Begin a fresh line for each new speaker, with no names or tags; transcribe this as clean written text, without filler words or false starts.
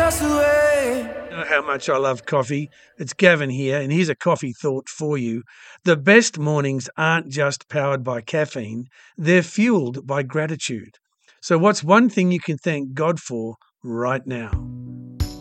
us away.
You know how much I love coffee. It's Gavin here, and here's a coffee thought for you. The best mornings aren't just powered by caffeine, they're fueled by gratitude. So, what's one thing you can thank God for right now?